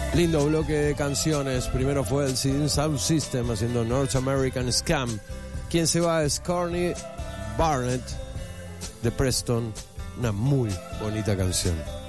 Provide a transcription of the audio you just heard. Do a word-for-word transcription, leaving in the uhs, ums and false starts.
Lindo bloque de canciones. Primero fue el Sound System haciendo North American Scam. Quien se va es Corny Barnett de Preston. Una muy bonita canción.